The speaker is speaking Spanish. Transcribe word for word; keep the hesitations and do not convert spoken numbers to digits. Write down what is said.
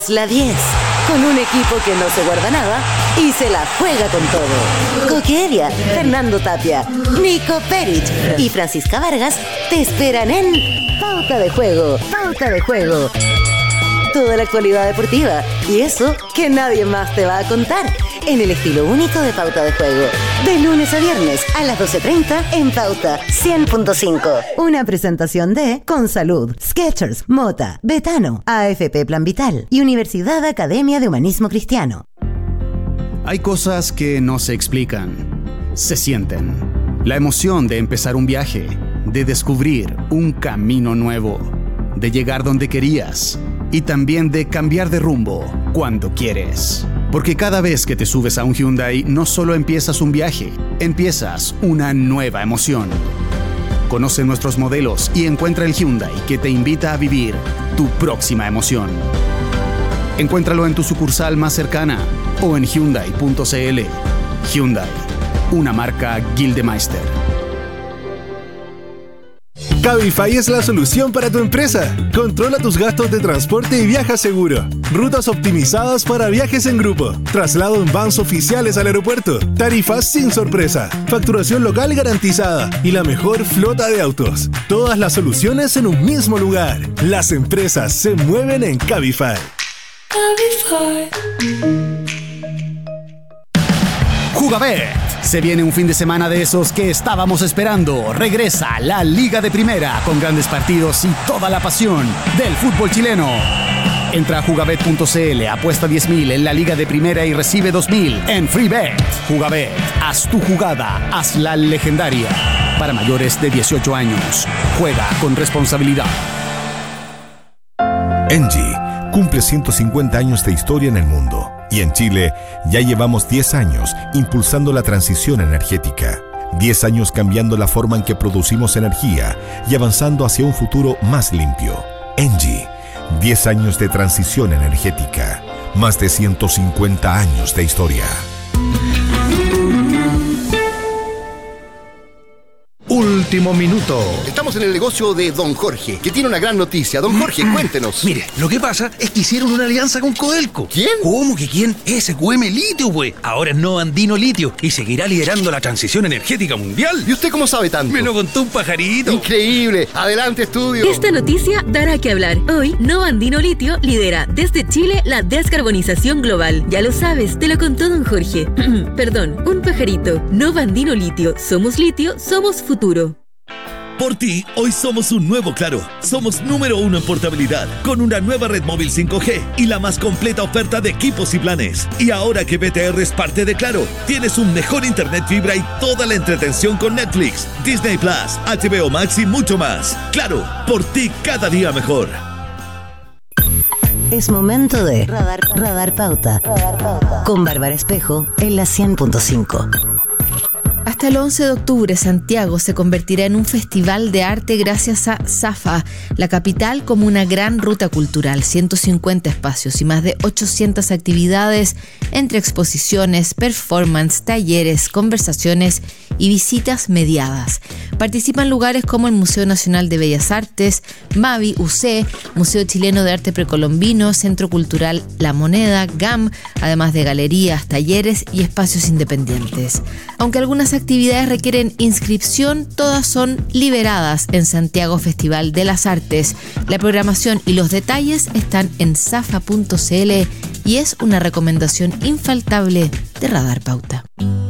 La diez, con un equipo que no se guarda nada y se la juega con todo. Coque Evia, Fernando Tapia, Nico Perich y Francisca Vargas te esperan en Pauta de Juego. Pauta de Juego. Toda la actualidad deportiva y eso que nadie más te va a contar en el estilo único de Pauta de Juego. De lunes a viernes a las doce treinta en Pauta cien punto cinco. Una presentación de Consalud, Skechers, Mota, Betano, A F P Plan Vital y Universidad Academia de Humanismo Cristiano. Hay cosas que no se explican, se sienten. La emoción de empezar un viaje, de descubrir un camino nuevo, de llegar donde querías y también de cambiar de rumbo cuando quieres. Porque cada vez que te subes a un Hyundai, no solo empiezas un viaje, empiezas una nueva emoción. Conoce nuestros modelos y encuentra el Hyundai que te invita a vivir tu próxima emoción. Encuéntralo en tu sucursal más cercana o en hyundai punto c l. Hyundai, una marca Gildemeister. Cabify es la solución para tu empresa. Controla tus gastos de transporte y viaja seguro. Rutas optimizadas para viajes en grupo. Traslado en vans oficiales al aeropuerto. Tarifas sin sorpresa. Facturación local garantizada. Y la mejor flota de autos. Todas las soluciones en un mismo lugar. Las empresas se mueven en Cabify. Cabify. Jugabet. Se viene un fin de semana de esos que estábamos esperando. Regresa la Liga de Primera con grandes partidos y toda la pasión del fútbol chileno. Entra a jugabet punto c l, apuesta diez mil en la Liga de Primera y recibe dos mil en FreeBet. Jugabet, haz tu jugada, hazla legendaria. Para mayores de dieciocho años, juega con responsabilidad. Engie cumple ciento cincuenta años de historia en el mundo. Y en Chile ya llevamos diez años impulsando la transición energética. diez años cambiando la forma en que producimos energía y avanzando hacia un futuro más limpio. Engie, diez años de transición energética. Más de ciento cincuenta años de historia. Último minuto. Estamos en el negocio de Don Jorge, que tiene una gran noticia. Don Jorge, cuéntenos. Mire, lo que pasa es que hicieron una alianza con Codelco. ¿Quién? ¿Cómo que quién? S Q M Litio, pues. Ahora es Nova Andino Litio y seguirá liderando la transición energética mundial. ¿Y usted cómo sabe tanto? Me lo contó un pajarito. Increíble. Adelante, estudio. Esta noticia dará que hablar. Hoy, Nova Andino Litio lidera desde Chile la descarbonización global. Ya lo sabes, te lo contó Don Jorge. Perdón, un pajarito. Nova Andino Litio. Somos litio, somos futuro. Por ti, hoy somos un nuevo Claro. Somos número uno en portabilidad, con una nueva red móvil cinco G y la más completa oferta de equipos y planes. Y ahora que B T R es parte de Claro, tienes un mejor internet fibra y toda la entretención con Netflix, Disney Plus, H B O Max y mucho más. Claro, por ti cada día mejor. Es momento de Radar, Radar Pauta, Radar Pauta. Con Bárbara Espejo en la cien punto cinco. Hasta el once de octubre, Santiago se convertirá en un festival de arte gracias a Zafa, la capital como una gran ruta cultural, ciento cincuenta espacios y más de ochocientas actividades entre exposiciones, performance, talleres, conversaciones y visitas mediadas. Participan lugares como el Museo Nacional de Bellas Artes, Mavi, U C, Museo Chileno de Arte Precolombino, Centro Cultural La Moneda, G A M, además de galerías, talleres y espacios independientes. Aunque algunas actividades requieren inscripción, todas son liberadas en Santiago Festival de las Artes. La programación y los detalles están en zafa punto c l y es una recomendación infaltable de Radar Pauta.